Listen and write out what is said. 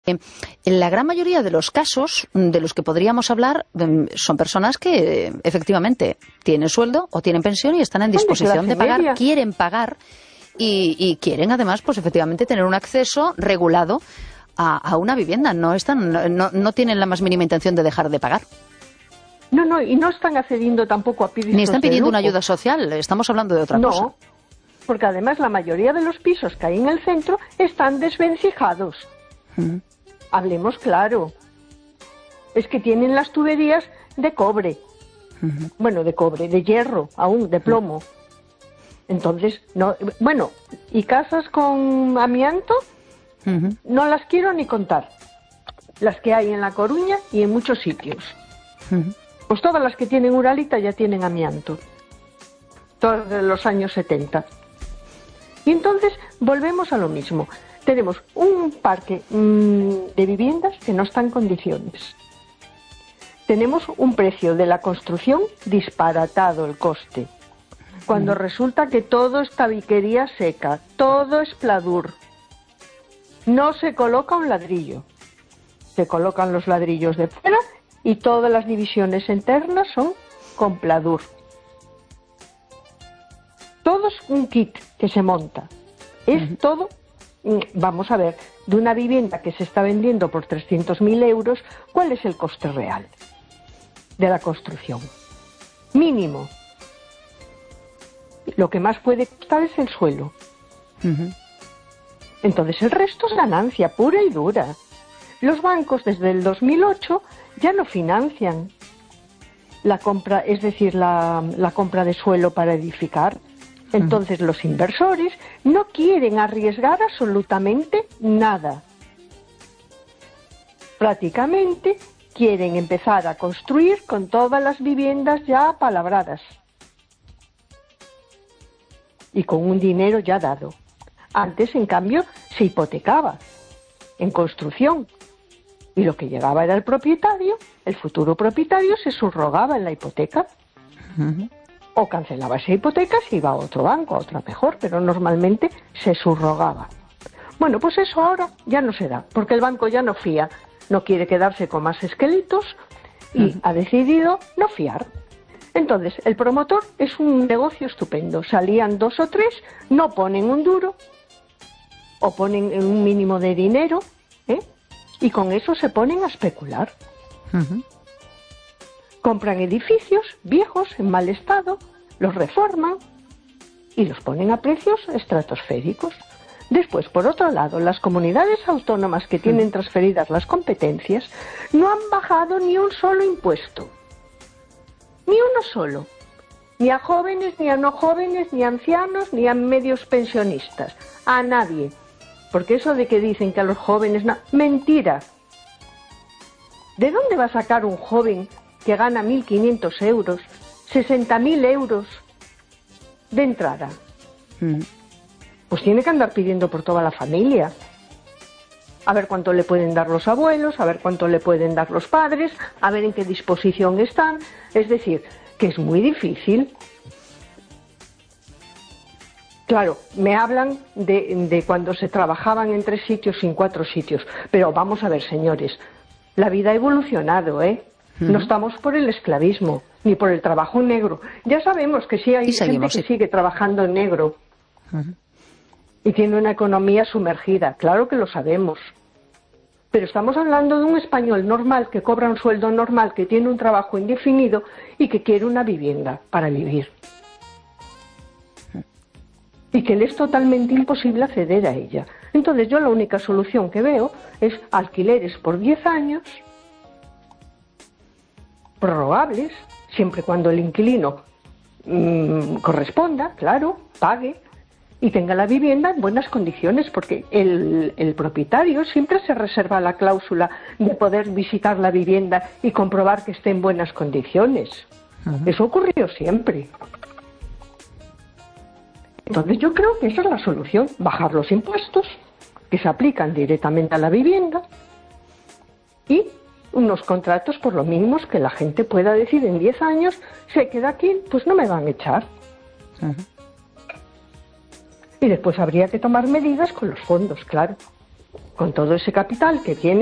En la gran mayoría de los casos de los que podríamos hablar son personas que efectivamente tienen sueldo o tienen pensión y están en disposición de pagar, quieren pagar y quieren además pues efectivamente tener un acceso regulado a una vivienda. No tienen la más mínima intención de dejar de pagar. No, y no están accediendo tampoco a pisos. Ni están pidiendo una ayuda social, estamos hablando de otra cosa. No, porque además la mayoría de los pisos que hay en el centro están desvencijados. Hablemos claro. Es que tienen las tuberías de cobre. Bueno, de cobre, de hierro, aún, de plomo. Entonces, no, bueno, y casas con amianto, no las quiero ni contar. Las que hay en La Coruña y en muchos sitios. Pues todas las que tienen uralita ya tienen amianto. Todas de los años 70. Y entonces volvemos a lo mismo. Tenemos un parque de viviendas que no está en condiciones. Tenemos un precio de la construcción disparatado el coste. Cuando resulta que todo es tabiquería seca, todo es pladur. No se coloca un ladrillo. Se colocan los ladrillos de fuera y todas las divisiones internas son con pladur. Todo es un kit que se monta. Es todo, vamos a ver, de una vivienda que se está vendiendo por 300.000 euros, ¿cuál es el coste real de la construcción? Mínimo. Lo que más puede costar es el suelo. Entonces el resto es ganancia pura y dura. Los bancos desde el 2008 ya no financian la compra, es decir, la compra de suelo para edificar. Entonces los inversores no quieren arriesgar absolutamente nada. Prácticamente quieren empezar a construir con todas las viviendas ya apalabradas y con un dinero ya dado. Antes, en cambio, se hipotecaba en construcción y lo que llegaba era el propietario, el futuro propietario se subrogaba en la hipoteca. O cancelaba esa hipoteca si iba a otro banco, a otra mejor, pero normalmente se subrogaba. Bueno, pues eso ahora ya no se da, porque el banco ya no fía, no quiere quedarse con más esquelitos y ha decidido no fiar. Entonces, el promotor es un negocio estupendo. Salían 2 o 3, no ponen un duro o ponen un mínimo de dinero, y con eso se ponen a especular. Compran edificios viejos, en mal estado, los reforman y los ponen a precios estratosféricos. Después, por otro lado, las comunidades autónomas que tienen transferidas las competencias no han bajado ni un solo impuesto. Ni uno solo. Ni a jóvenes, ni a no jóvenes, ni a ancianos, ni a medios pensionistas. A nadie. Porque eso de que dicen que a los jóvenes... No, mentira. ¿De dónde va a sacar un joven que gana 1.500 euros, 60.000 euros de entrada? Pues tiene que andar pidiendo por toda la familia. A ver cuánto le pueden dar los abuelos, a ver cuánto le pueden dar los padres, a ver en qué disposición están. Es decir, que es muy difícil. Claro, me hablan de cuando se trabajaban en 3 sitios y en 4 sitios. Pero vamos a ver, señores, la vida ha evolucionado, No estamos por el esclavismo, ni por el trabajo negro. Ya sabemos que sí hay gente que sigue trabajando en negro. Y tiene una economía sumergida, claro que lo sabemos. Pero estamos hablando de un español normal que cobra un sueldo normal, que tiene un trabajo indefinido y que quiere una vivienda para vivir. Y que le es totalmente imposible acceder a ella. Entonces yo la única solución que veo es alquileres por 10 años, prorrogables, siempre cuando el inquilino corresponda, claro, pague y tenga la vivienda en buenas condiciones, porque el propietario siempre se reserva la cláusula de poder visitar la vivienda y comprobar que esté en buenas condiciones. Eso ocurrió siempre. Entonces yo creo que esa es la solución, bajar los impuestos que se aplican directamente a la vivienda y unos contratos por lo mínimos que la gente pueda decir en 10 años, se queda aquí, pues no me van a echar. Y después habría que tomar medidas con los fondos, claro. con todo ese capital que tiene